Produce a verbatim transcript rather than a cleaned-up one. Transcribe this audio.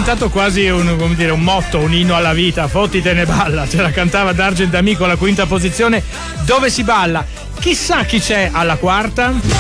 diventato quasi un, come dire, un motto, un inno alla vita. Fotti te ne balla, ce la cantava D'Argent Amico alla quinta posizione. Dove si balla? Chissà chi c'è alla quarta.